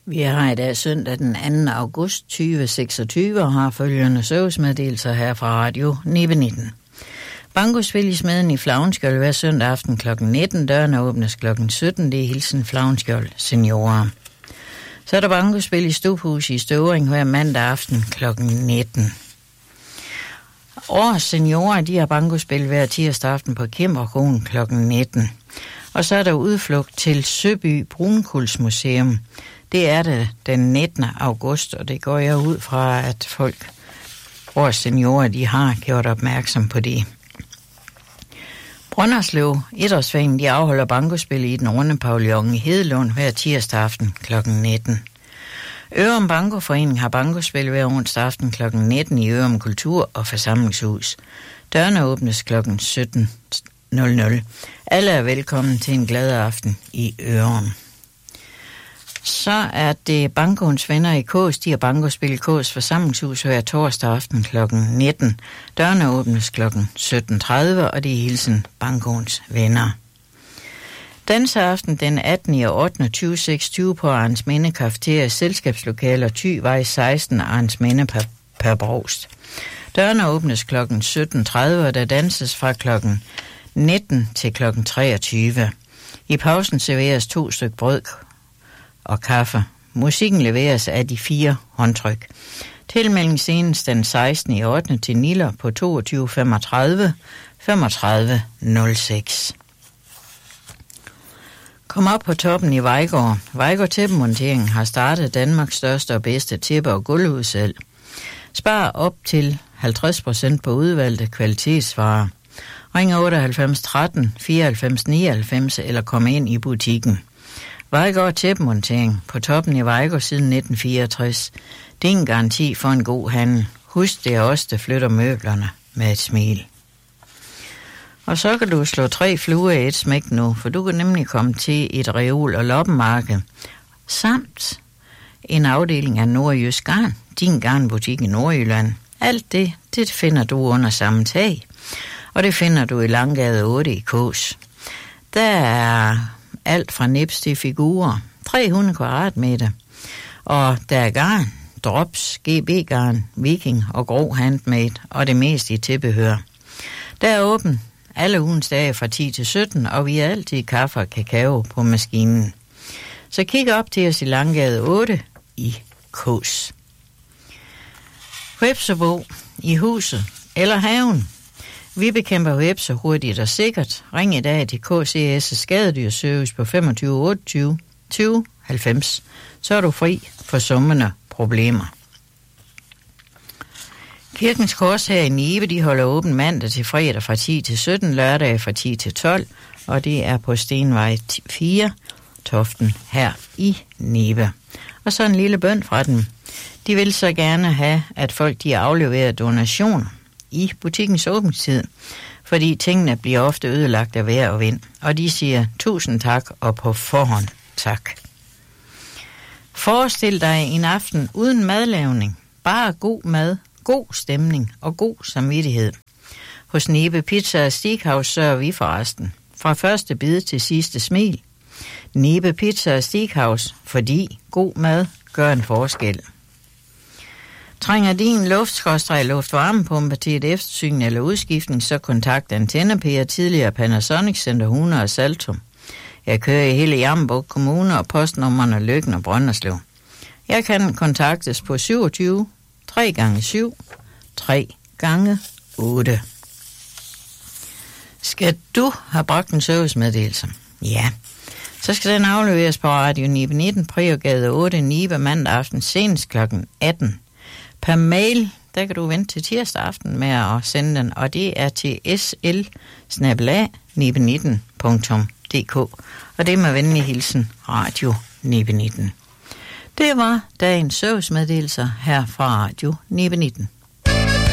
Vi har i dag søndag den 2. august 2026 og har følgende servicemeddelelser her fra Radio 19. Bankospil i Smeden i Flavnskjold hver søndag aften kl. 19. Dørene åbnes kl. 17. Det er hilsen Flavnskjold Seniorer. Så er der bankospil i Stubhus i Støvring hver mandag aften kl. 19. Årets seniorer, de har bankospil hver tirsdag aften på Kimmerkronen kl. 19. Og så er der udflugt til Søby Brunkulsmuseum. Det er det den 19. august, og det går jeg ud fra, at folk, vores seniorer, de har gjort opmærksom på det. Brønderslev Idrætsforening, de afholder bankospil i den runde pavillon i Hedelund hver tirsdag aften kl. 19. Ørum Bankoforening har bankospil hver onsdag aften kl. 19 i Ørum Kultur- og Forsamlingshus. Dørene åbnes kl. 17.00. Alle er velkommen til en glad aften i Ørum. Så er det Bankoens venner i Kås. De har bankospil i Kås Forsamlingshus hver torsdag aften kl. 19. Dørene åbnes kl. 17.30, og det er hilsen Bankoens venner. Danseaften den 18. og 8. 2026 på Arnsminde Cafeteria Selskabslokaler Thyvej 16 Arnsminde per Brovst. Dørene åbnes kl. 17.30, og der danses fra kl. 19 til kl. 23. I pausen serveres 2 stykker brød og kaffe. Musikken leveres af de 4 håndtryk. Tilmelding senest den 16. i 8. til Niller på 22 35 35 06. Kom op på toppen i Vejgaard. Vejgaard Tæppemontering har startet Danmarks største og bedste tæppe- og gulvudsalg. Spar op til 50% på udvalgte kvalitetsvarer. Ring 98 13 94 99 eller kom ind i butikken. Vejgaard Tæppemontering på toppen i Vejgaard siden 1964. Det er en garanti for en god handel. Husk, det er os, der flytter møblerne med et smil. Og så kan du slå 3 fluer i et smæk nu, for du kan nemlig komme til et reol- og loppemarked, samt en afdeling af Nordjysk Garn, din garnbutik i Nordjylland. Alt det finder du under samme tag, og det finder du i Langgade 8 i Kås. Der er alt fra nips til figurer, 300 kvadratmeter, og der er garn, drops, GB-garn, viking og grov handmade, og det meste i tilbehør. Der er åben alle ugens dage fra 10 til 17, og vi har altid kaffe og kakao på maskinen. Så kig op til os i Langgade 8 i Kås. Hvepsebo i huset eller haven. Vi bekæmper hvepse hurtigt og sikkert. Ring i dag til KCS Skadedyrservice på 25 28 20 90. Så er du fri for summende problemer. Kirkens Kors her i Nibe, de holder åben mandag til fredag fra 10 til 17, lørdag fra 10 til 12, og det er på Stenvej 4, Toften her i Nibe. Og så en lille bøn fra dem. De vil så gerne have, at folk de afleverer donationer i butikkens åbningstid, fordi tingene bliver ofte ødelagt af vejr og vind. Og de siger 1000 tak og på forhånd tak. Forestil dig en aften uden madlavning, bare god mad, god stemning og god samvittighed. Hos Nibe Pizza og Steakhouse sørger vi for resten. Fra første bid til sidste smil. Nibe Pizza og Steakhouse, fordi god mad gør en forskel. Trænger din luftvarmepumpe til et eftersyn eller udskiftning, så kontakt Antenne-Per, tidligere Panasonic Center 100 og Saltum. Jeg kører i hele Jammerbugt Kommune og postnummerne Løkken og Brønderslev. Jeg kan kontaktes på 27 3x7 3x8. Skal du have bragt en servicemeddelelse? Ja. Så skal den afleveres på Radio 19, Priorgade 8, Nibe, mandag aften, senest kl. 18. Per mail, der kan du vente til tirsdag aften med at sende den, og det er til sl@nibe19.dk, og det er med venlig hilsen Radio 19. Det var dagens servicemeddelelser her fra Radio 19.